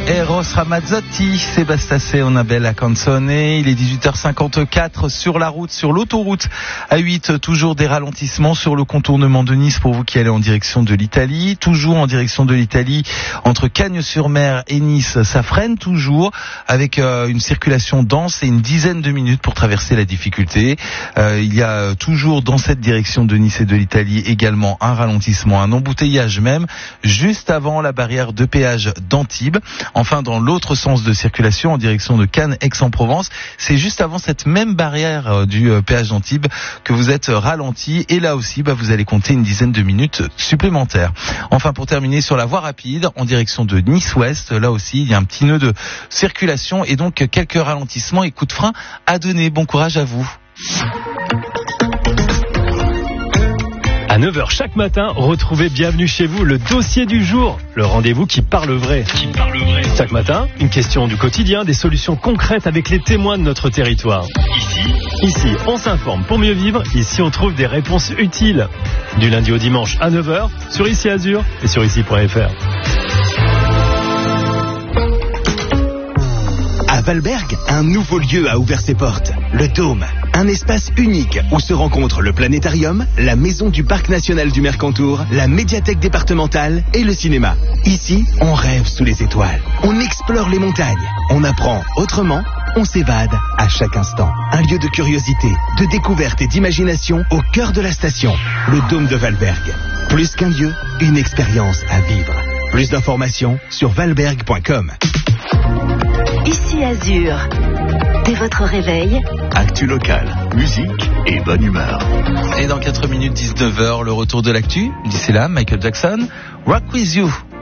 Eros Ramazzotti, Sebastase, una bella canzone. Il est 18h54 sur la route, sur l'autoroute A8, toujours des ralentissements sur le contournement de Nice pour vous qui allez en direction de l'Italie. Toujours en direction de l'Italie, entre Cagnes-sur-Mer et Nice, ça freine toujours avec une circulation dense et une dizaine de minutes pour traverser la difficulté. Il y a toujours dans cette direction de Nice et de l'Italie également un ralentissement, un embouteillage même, juste avant la barrière de péage d'Antibes. Enfin, dans l'autre sens de circulation, en direction de Cannes, Aix-en-Provence, c'est juste avant cette même barrière du péage d'Antibes que vous êtes ralenti. Et là aussi, vous allez compter une dizaine de minutes supplémentaires. Enfin, pour terminer, sur la voie rapide, en direction de Nice-Ouest, là aussi, il y a un petit nœud de circulation et donc quelques ralentissements et coups de frein à donner. Bon courage à vous. À 9h chaque matin, retrouvez Bienvenue chez vous, le dossier du jour, le rendez-vous qui parle vrai. Chaque matin, une question du quotidien, des solutions concrètes avec les témoins de notre territoire. Ici, on s'informe pour mieux vivre. Ici, on trouve des réponses utiles. Du lundi au dimanche à 9h, sur Ici Azur et sur ici.fr. À Valberg, un nouveau lieu a ouvert ses portes, le Dôme. Un espace unique où se rencontrent le planétarium, la maison du parc national du Mercantour, la médiathèque départementale et le cinéma. Ici, on rêve sous les étoiles, on explore les montagnes, on apprend autrement, on s'évade à chaque instant. Un lieu de curiosité, de découverte et d'imagination au cœur de la station, le Dôme de Valberg. Plus qu'un lieu, une expérience à vivre. Plus d'informations sur valberg.com. Ici Azur. Dès votre réveil, actu locale, musique et bonne humeur. Et dans 4 minutes 19h, le retour de l'actu. D'ici là, Michael Jackson, Rock With You.